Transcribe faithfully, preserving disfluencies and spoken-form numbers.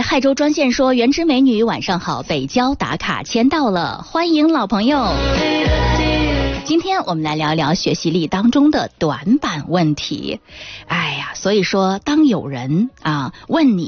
亥州专线说，原汁美女晚上好，北郊打卡签到了，欢迎老朋友。今天我们来聊一聊学习力当中的短板问题。哎呀，所以说当有人啊问你